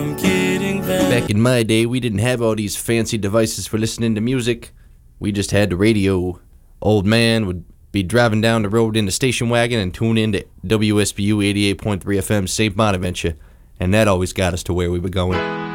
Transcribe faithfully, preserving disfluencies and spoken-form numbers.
I'm getting there. Back in my day, we didn't have all these fancy devices for listening to music. We just had the radio. Old man would be driving down the road in the station wagon and tune in to W S B U eighty-eight point three F M Saint Bonaventure, and that always got us to where we were going.